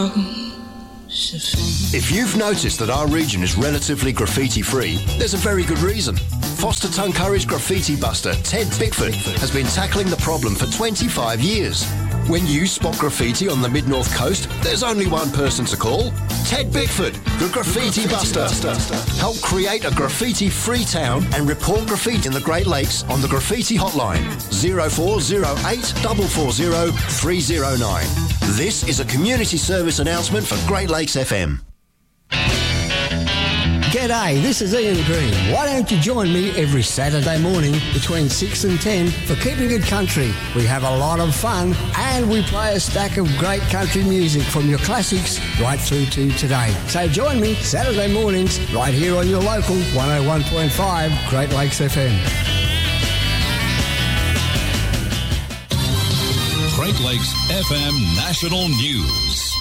If you've noticed that our region is relatively graffiti-free, there's a very good reason. Foster Tuncurry's graffiti buster, Ted Bickford, has been tackling the problem for 25 years. When you spot graffiti on the Mid-North Coast, there's only one person to call. Ted Bickford, the Graffiti Buster. Help create a graffiti-free town and report graffiti in the Great Lakes on the Graffiti Hotline, 0408 440 309. This is a community service announcement for Great Lakes FM. G'day, this is Ian Green. Why don't you join me every Saturday morning between 6 and 10 for Keeping It Country? We have a lot of fun and we play a stack of great country music from your classics right through to today. So join me Saturday mornings right here on your local 101.5 Great Lakes FM. Great Lakes FM National News.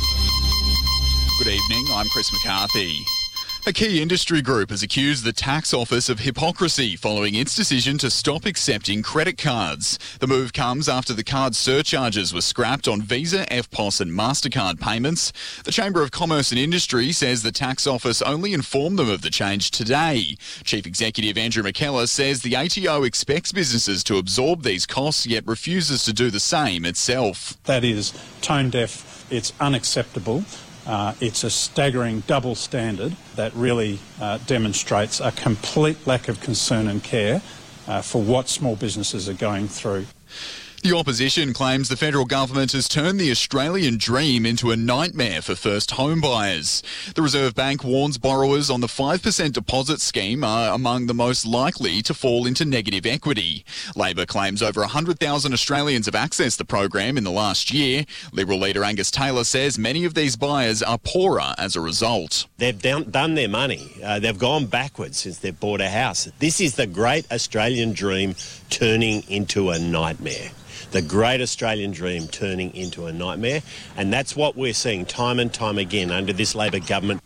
Good evening, I'm Chris McCarthy. A key industry group has accused the tax office of hypocrisy following its decision to stop accepting credit cards. The move comes after the card surcharges were scrapped on Visa, EFTPOS and MasterCard payments. The Chamber of Commerce and Industry says the tax office only informed them of the change today. Chief Executive Andrew McKellar says the ATO expects businesses to absorb these costs, yet refuses to do the same itself. That is tone deaf, it's unacceptable. It's a staggering double standard that really demonstrates a complete lack of concern and care for what small businesses are going through. The opposition claims the federal government has turned the Australian dream into a nightmare for first home buyers. The Reserve Bank warns borrowers on the 5% deposit scheme are among the most likely to fall into negative equity. Labor claims over 100,000 Australians have accessed the program in the last year. Liberal leader Angus Taylor says many of these buyers are poorer as a result. They've done their money. They've gone backwards since they've bought a house. This is the great Australian dream turning into a nightmare. The great Australian dream turning into a nightmare, and that's what we're seeing time and time again under this Labor government.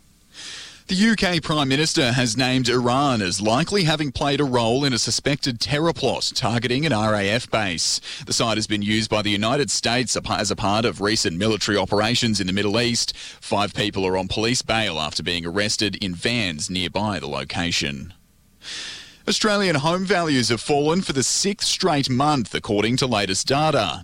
The UK Prime Minister has named Iran as likely having played a role in a suspected terror plot targeting an RAF base. The site has been used by the United States as a part of recent military operations in the Middle East. 5 people are on police bail after being arrested in vans nearby the location. Australian home values have fallen for the 6th straight month, according to latest data.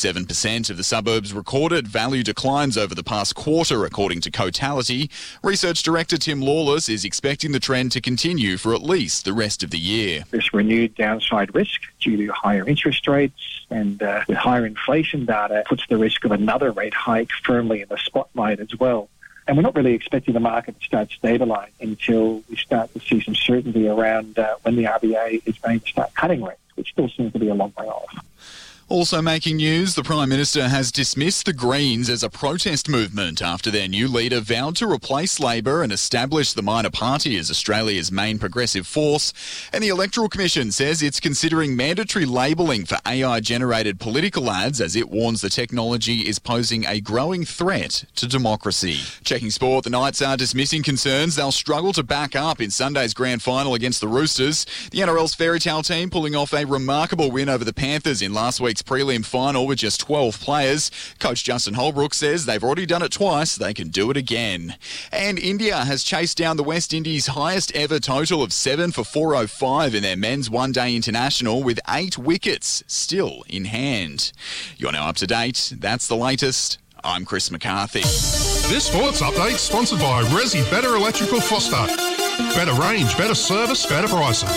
97% of the suburbs recorded value declines over the past quarter, according to Cotality. Research Director Tim Lawless is expecting the trend to continue for at least the rest of the year. This renewed downside risk due to higher interest rates and with higher inflation data puts the risk of another rate hike firmly in the spotlight as well. And we're not really expecting the market to start stabilising until we start to see some certainty around when the RBA is going to start cutting rates, which still seems to be a long way off. Also making news, the Prime Minister has dismissed the Greens as a protest movement after their new leader vowed to replace Labor and establish the minor party as Australia's main progressive force. And the Electoral Commission says it's considering mandatory labelling for AI-generated political ads as it warns the technology is posing a growing threat to democracy. Checking sport, the Knights are dismissing concerns they'll struggle to back up in Sunday's grand final against the Roosters. The NRL's fairy tale team pulling off a remarkable win over the Panthers in last week's prelim final with just 12 players. Coach Justin Holbrook says they've already done it twice, they can do it again. And India has chased down the West Indies' highest ever total of 7 for 405 in their men's one-day international with 8 wickets still in hand. You're now up to date. That's the latest. I'm Chris McCarthy. This sports update sponsored by Resi Better Electrical Foster. Better range, better service, better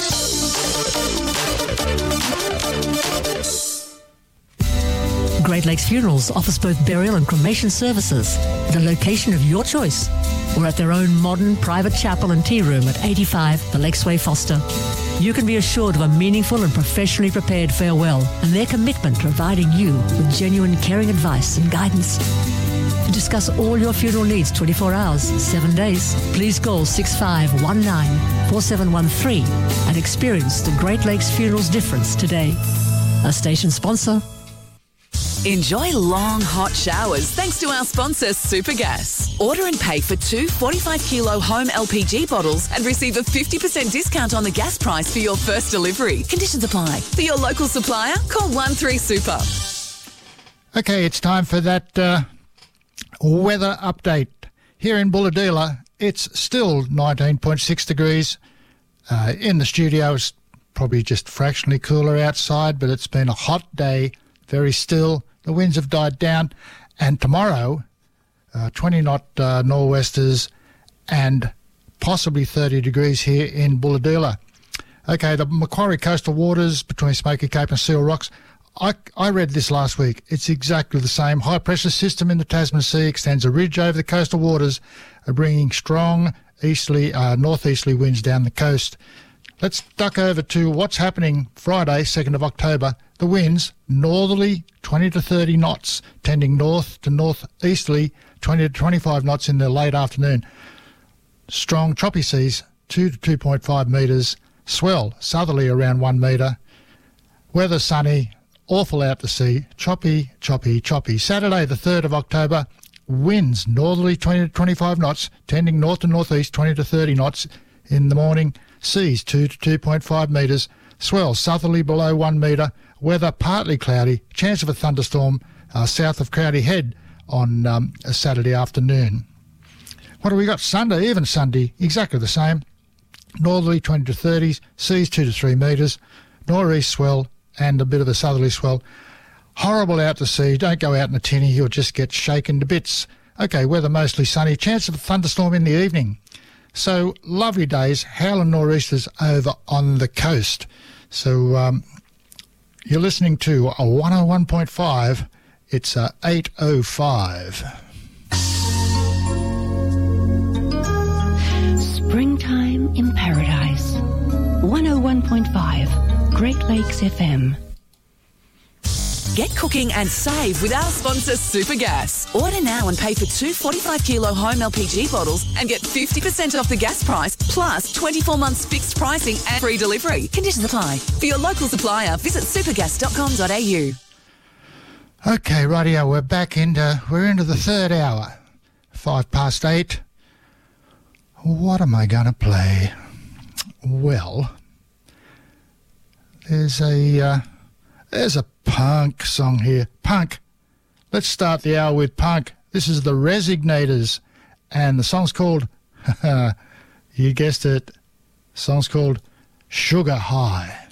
prices. Great Lakes Funerals offers both burial and cremation services at a location of your choice or at their own modern private chapel and tea room at 85 The Lakesway Foster. You can be assured of a meaningful and professionally prepared farewell and their commitment to providing you with genuine caring advice and guidance. To discuss all your funeral needs 24 hours, 7 days, please call 6519-4713 and experience the Great Lakes Funerals difference today. A station sponsor. Enjoy long, hot showers thanks to our sponsor, Supergas. Order and pay for 2 45-kilo home LPG bottles and receive a 50% discount on the gas price for your first delivery. Conditions apply. For your local supplier, call 13-SUPER. Okay, it's time for that Weather update. Here in Bulahdelah, it's still 19.6 degrees. In the studio, it's probably just fractionally cooler outside, but it's been a hot day, very still. The winds have died down. And tomorrow, 20-knot nor'westers and possibly 30 degrees here in Bulahdelah. Okay, the Macquarie coastal waters between Smoky Cape and Seal Rocks. I read this last week. It's exactly the same. High-pressure system in the Tasman Sea extends a ridge over the coastal waters, bringing strong northeasterly winds down the coast. Let's duck over to what's happening Friday, 2nd of October. The winds, northerly 20 to 30 knots, tending north to northeasterly 20 to 25 knots in the late afternoon. Strong choppy seas, 2 to 2.5 metres. Swell, southerly around 1 metre. Weather sunny, awful out to sea, choppy, choppy, choppy. Saturday, the 3rd of October, winds northerly 20 to 25 knots, tending north to northeast 20 to 30 knots in the morning. Seas 2 to 2.5 metres. Swell, southerly below 1 metre. Weather partly cloudy. Chance of a thunderstorm south of Crowdy Head on a Saturday afternoon. What do we got? Sunday, even Sunday, exactly the same. Northerly 20 to 30s, seas 2 to 3 metres, nor'east swell and a bit of a southerly swell. Horrible out to sea. Don't go out in a tinny, you'll just get shaken to bits. Okay, weather mostly sunny. Chance of a thunderstorm in the evening. So lovely days, howling nor'easters over on the coast. So you're listening to a 101.5. It's 8:05. Springtime in Paradise. 101.5 Great Lakes FM. Get cooking and save with our sponsor Supergas. Order now and pay for 2 45-kilo home LPG bottles and get 50% off the gas price, plus 24 months fixed pricing and free delivery. Conditions apply. For your local supplier, visit supergas.com.au. Okay, rightio, we're into the third hour, 8:05. What am I going to play? Well, there's a punk song here. Punk. Let's start the hour with punk. This is the Resignators, and the song's called, you guessed it, the song's called Sugar High.